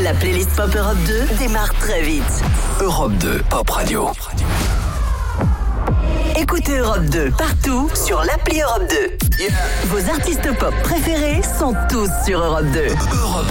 La playlist Pop Europe 2 démarre très vite. Europe 2, Pop Radio. Écoutez Europe 2 partout sur l'appli Europe 2. Yeah. Vos artistes pop préférés sont tous sur Europe 2. Europe